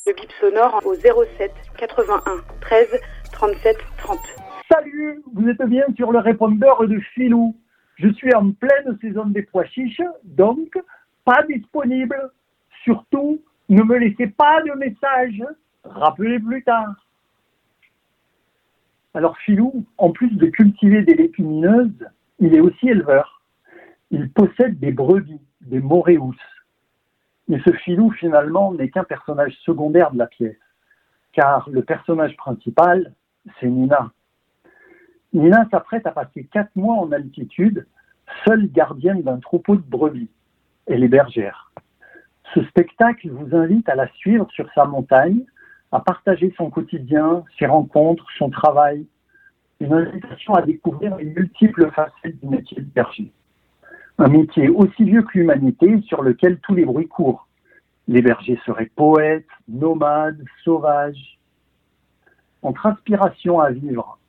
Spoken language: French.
Le bip sonore au 07 81 13 37 30. Salut, vous êtes bien sur le répondeur de Philou. Je suis en pleine saison des pois chiches, donc pas disponible. Surtout, ne me laissez pas de message. Rappelez plus tard. Alors Philou, en plus de cultiver des légumineuses, il est aussi éleveur. Il possède des brebis, des moréus. Mais ce Philou, finalement, n'est qu'un personnage secondaire de la pièce. Car le personnage principal, c'est Nina. Nina s'apprête à passer 4 mois en altitude, seule gardienne d'un troupeau de brebis. Elle est bergère. Ce spectacle vous invite à la suivre sur sa montagne, à partager son quotidien, ses rencontres, son travail. Une invitation à découvrir les multiples facettes du métier de berger. Un métier aussi vieux que l'humanité sur lequel tous les bruits courent. Les bergers seraient poètes, nomades, sauvages. Entre inspiration à vivre